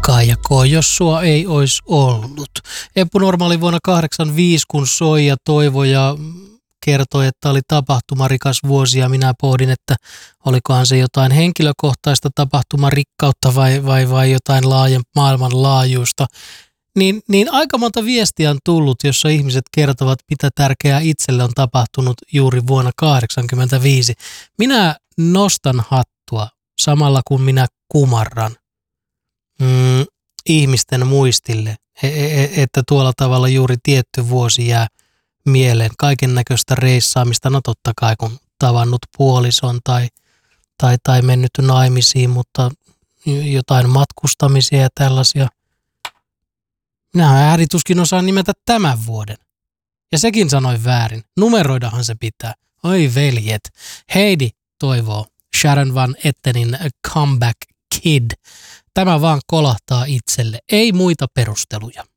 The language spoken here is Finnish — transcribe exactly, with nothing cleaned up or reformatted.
Kaijako, jos sua ei olisi ollut. Eppu Normaali vuonna kahdeksankymmentäviisi, kun soi ja toivoi ja kertoi, että oli tapahtumarikas vuosi ja minä pohdin, että olikohan se jotain henkilökohtaista tapahtumarikkautta vai, vai, vai jotain laajen, maailmanlaajuista. Niin, niin aika monta viestiä on tullut, jossa ihmiset kertovat, mitä tärkeää itselle on tapahtunut juuri vuonna kahdeksankymmentäviisi. Minä nostan hattua samalla kun minä kumarran mm, ihmisten muistille, että tuolla tavalla juuri tietty vuosi jää mieleen. Kaiken näköistä reissaamista, no totta kai kun tavannut puolison tai, tai, tai mennyt naimisiin, mutta jotain matkustamisia ja tällaisia. Minä äärituskin osaan nimetä tämän vuoden. Ja sekin sanoi väärin. Numeroidahan se pitää. Oi veljet. Heidi toivoo Sharon Van Ettenin Comeback Kid. Tämä vaan kolahtaa itselle. Ei muita perusteluja.